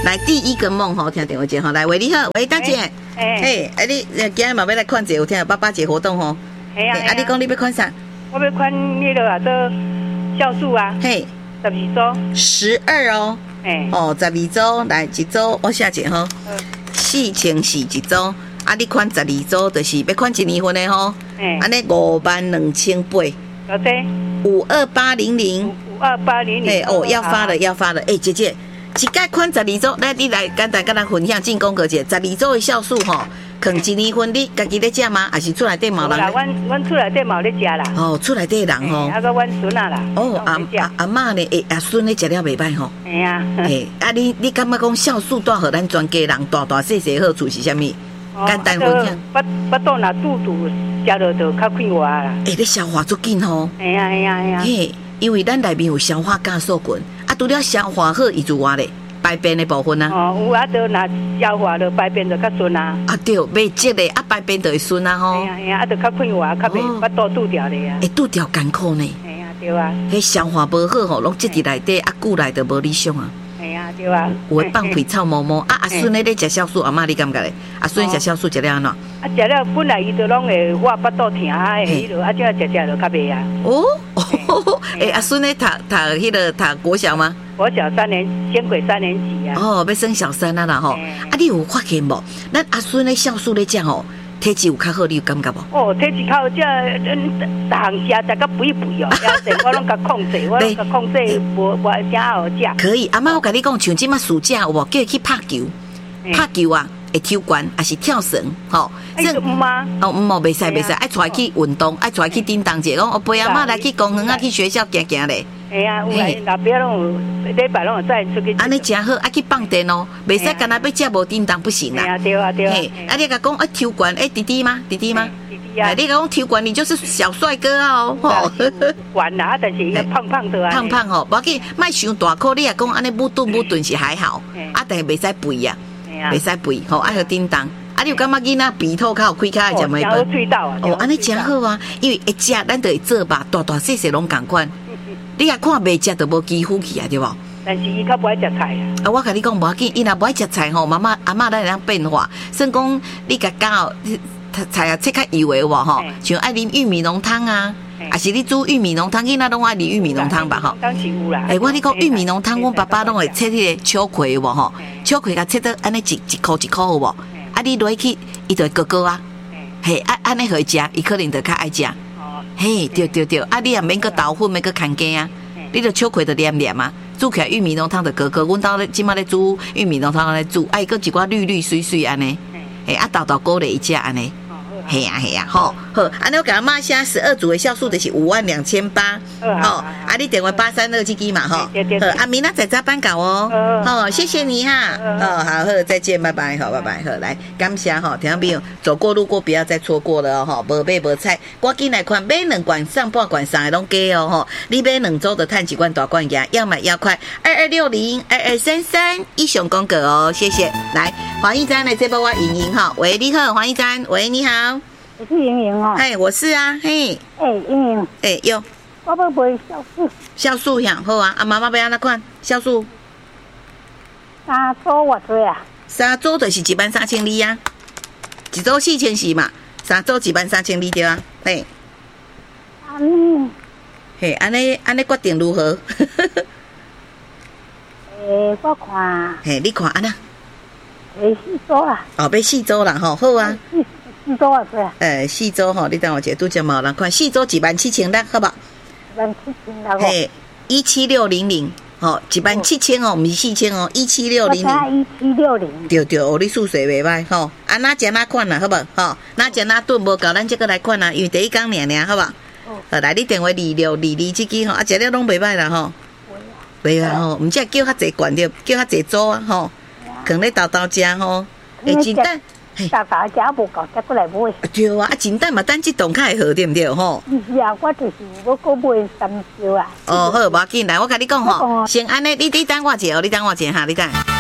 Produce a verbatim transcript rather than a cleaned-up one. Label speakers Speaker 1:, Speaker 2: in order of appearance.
Speaker 1: 来第一个梦吼，听电话接吼，来喂你好，喂大姐，
Speaker 2: 哎，
Speaker 1: 嘿，啊你今日嘛要来看一个，有听爸爸节活动吼，
Speaker 2: 系啊，
Speaker 1: 啊你讲你要看啥？
Speaker 2: 我要看那个啊，做酵素啊，
Speaker 1: 嘿，
Speaker 2: 十二周，
Speaker 1: 十二哦，
Speaker 2: 哎，
Speaker 1: 哦，十二周来一周，我写者吼，四千四一周，啊你看十二周就是要看一年份的吼，
Speaker 2: 哎，
Speaker 1: 安尼五万两千八，
Speaker 2: 老姐，
Speaker 1: 五二八零零，
Speaker 2: 五二八零零，
Speaker 1: 哎哦要发了要发了，哎姐姐。一概款十二周，来你来简单跟咱分享进攻个者，十二周的酵素吼，放一年份你家己咧食吗？还是出来底毛人？
Speaker 2: 阮阮出来底毛咧食啦。
Speaker 1: 哦，出来底人吼。
Speaker 2: 啊个阮孙啊啦。
Speaker 1: 哦，阿阿阿嬷呢？诶，阿孙咧食了袂歹吼。
Speaker 2: 系啊。诶，
Speaker 1: 啊你你感觉讲酵素带互咱全家人大大细细好处是啥物？简单分享。
Speaker 2: 巴巴肚若肚肚食落就较快活啦。
Speaker 1: 诶，你消化足紧吼。
Speaker 2: 系啊系啊系啊。
Speaker 1: 嘿，因为咱内面有消化酵素菌。啊，除了消化好，伊就话咧排便的部分啊。
Speaker 2: 哦，有啊，就若消化了排便就较顺啊。
Speaker 1: 啊对，袂积的啊排便就会顺啊吼。
Speaker 2: 哎呀哎呀，啊就较快活，较袂巴肚拄掉咧啊。
Speaker 1: 会拄掉艰苦呢。
Speaker 2: 哎呀对啊。
Speaker 1: 迄消化无好吼，拢积伫内底，啊久来就无理想啊。
Speaker 2: 哎呀对啊。
Speaker 1: 有诶放屁臭毛毛啊！阿孙咧咧食酵素，阿嬷你感觉咧？阿孙食酵素食了安怎？啊
Speaker 2: 食了本来伊就拢会我巴肚疼啊，迄落啊，只食食就较袂啊。
Speaker 1: 哦哦，诶阿孙咧读读迄个读国小吗？
Speaker 2: 我小三年，先轨三年级啊。
Speaker 1: 哦，要升小三啊啦吼！啊，你有发现无？咱阿孙咧酵素咧食吼，体质有较好，你有感觉无？
Speaker 2: 哦，体质较好，这嗯，逐项食食到肥肥哦，我拢甲控制，我拢甲控制，无无啥好食。
Speaker 1: 可以，阿妈我甲你讲，像即马暑假有无？叫伊去拍球，拍球啊！会跳悬还是跳绳，吼？
Speaker 2: 哎，唔吗？
Speaker 1: 哦，唔哦，袂使袂使，爱出来去运动，爱出来去叮当者，讲我陪阿妈来去公园啊，去学校行行咧。
Speaker 2: 哎呀，有诶，老表拢有，礼拜拢有载出去。
Speaker 1: 安尼真好，爱去放电哦，袂使干那要食无叮当不行啦。
Speaker 2: 对啊，对啊，对啊。
Speaker 1: 啊，你甲讲啊，跳悬，哎，弟弟吗？弟弟吗？
Speaker 2: 弟弟啊。
Speaker 1: 你甲讲跳悬，你就是小帅哥啊！
Speaker 2: 吼，悬啦，但是伊胖胖的啊。
Speaker 1: 胖胖吼，无要紧，莫伤大颗。你也讲安尼不顿不顿是还好，啊，但是袂使肥呀。袂使肥，吼爱去叮当。啊，你有感觉囡仔鼻头较有开开食袂饱？哦，安尼真好啊！因为会食，咱就会做吧，大大细细拢共款。你若看袂食，就无肌肤去啊，对无？
Speaker 2: 但是伊较不爱食菜啊。
Speaker 1: 啊，我甲你讲无要紧，伊若不爱食菜吼，妈妈阿嬷咱会当变化。算讲你甲教菜啊，切较油的哇吼，像爱啉玉米浓汤啊。啊是你煮玉米浓汤，囡仔拢爱啉玉米浓汤吧吼？
Speaker 2: 当时有啦。
Speaker 1: 诶，我你讲玉米浓汤，阮爸爸拢会切迄个秋葵有无吼？秋葵甲切得安尼一一箍一箍有无？啊，你落去，伊就会高高啊。嘿，安安尼互伊食，伊可能就较爱食。嘿，对对对，啊，你也免个豆腐，免个牵鸡啊，你着秋葵着黏黏啊，煮起来玉米浓汤着高高。阮兜咧即马咧煮玉米浓汤咧煮，啊，伊个一寡绿绿水水安尼，嘿，啊，豆豆果咧伊食安尼。嘿呀嘿呀，吼好，安尼我甲阿妈写十二组的酵素就是五万两千八，好，啊你电话八三二这支嘛吼，好，阿明仔在早班搞哦，好，谢谢你哈，哦好，好再见，拜拜，好拜拜，好来感谢哈，听众朋友走过路过不要再错过了哈，无买无菜，赶紧来看买两罐上半罐上的拢加哦吼，你买两周的碳几罐大罐牙，要买要快，二二六零二二三三一雄公格哦，谢谢，来黄一詹来这波我莹莹哈，喂你好，黄一詹，喂你好。
Speaker 3: 我是莹莹哦，
Speaker 1: 哎，我是啊，嘿，
Speaker 3: 哎，莹莹，
Speaker 1: 哎，有，
Speaker 3: 我要买酵素，
Speaker 1: 酵素样好啊，啊，妈妈要安怎款？酵素
Speaker 3: 三周偌多啊？
Speaker 1: 三周就是一万三千里啊，一周四千四嘛，三周一万三千里对啊，嘿，
Speaker 3: 嗯，
Speaker 1: 嘿，安尼安尼决定如何？
Speaker 3: 诶，我看，
Speaker 1: 嘿，你看安那？
Speaker 3: 诶，四周啦，
Speaker 1: 哦，要四周啦，吼，好啊。
Speaker 3: 四周啊，对啊。
Speaker 1: 呃，四周吼，你等我一下拄则嘛有人看，四周一万七千六，好不好？
Speaker 3: 一万七千六。
Speaker 1: 嘿，一七六零零，吼，一万七千哦，唔是四千哦，一七六零零。
Speaker 3: 一七六零。
Speaker 1: 对对，哦，你数学袂歹吼，啊哪只哪款啦，好不好？吼，哪只哪顿无够，咱这个来看啦，因为第一讲尔尔，好不好？好，来你电话二六二二这支吼，啊，食了拢袂歹啦吼。袂啊吼，唔只叫较济罐着，叫较济组啊吼，放咧豆豆食吼，会真等。
Speaker 3: 大大家无够，再过来买。
Speaker 1: 对啊，啊，真等嘛，等这栋较会好，对不对吼？
Speaker 3: 是啊，我就是我搁买三烧啊。
Speaker 1: 哦，好，无要紧，来，我甲你讲吼，先安尼，你你等我一下，你等我一下哈，你等。